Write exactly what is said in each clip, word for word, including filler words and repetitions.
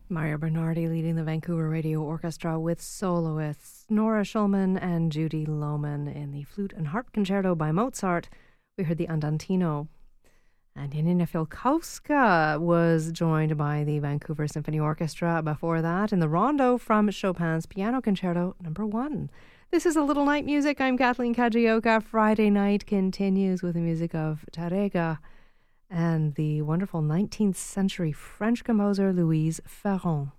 Mario Bernardi leading the Vancouver Radio Orchestra with soloists Nora Schulman and Judy Lohman in the Flute and Harp Concerto by Mozart. We heard the Andantino. And Janina Filkowska was joined by the Vancouver Symphony Orchestra before that in the Rondo from Chopin's Piano Concerto number one. This is A Little Night Music. I'm Kathleen Kajioka. Friday night continues with the music of Tárrega and the wonderful nineteenth century French composer Louise Farron.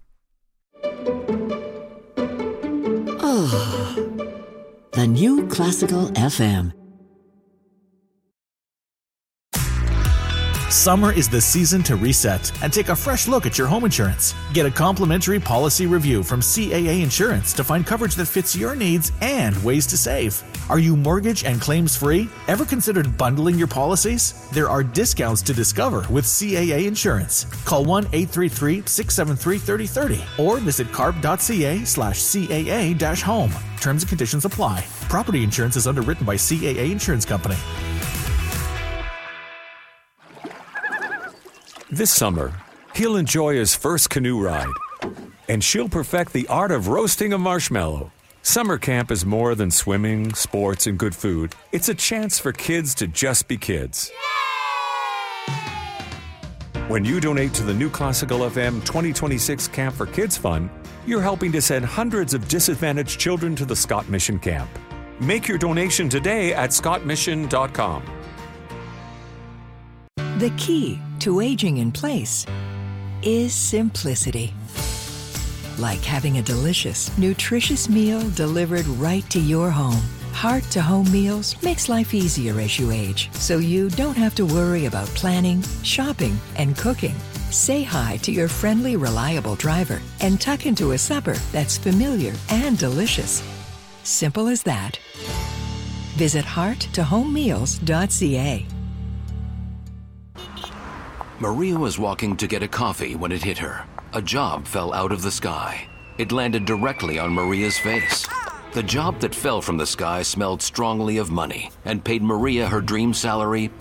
Oh, the new Classical F M. Summer is the season to reset and take a fresh look at your home insurance. Get a complimentary policy review from C A A Insurance to find coverage that fits your needs and ways to save. Are you mortgage and claims free? Ever considered bundling your policies? There are discounts to discover with C A A Insurance. Call one eight three three, six seven three, three zero three zero or visit carp.ca slash CAA dash home. Terms and conditions apply. Property insurance is underwritten by C A A Insurance Company. This summer, he'll enjoy his first canoe ride, and she'll perfect the art of roasting a marshmallow. Summer camp is more than swimming, sports, and good food. It's a chance for kids to just be kids. When you donate to the new Classical F M twenty twenty-six Camp for Kids Fund, you're helping to send hundreds of disadvantaged children to the Scott Mission Camp. Make your donation today at scott mission dot com. The key to aging in place is simplicity. Like having a delicious, nutritious meal delivered right to your home. Heart-to-home meals makes life easier as you age, so you don't have to worry about planning, shopping, and cooking. Say hi to your friendly, reliable driver and tuck into a supper that's familiar and delicious. Simple as that. Visit heart to home meals dot c a. Maria was walking to get a coffee when it hit her. A job fell out of the sky. It landed directly on Maria's face. The job that fell from the sky smelled strongly of money and paid Maria her dream salary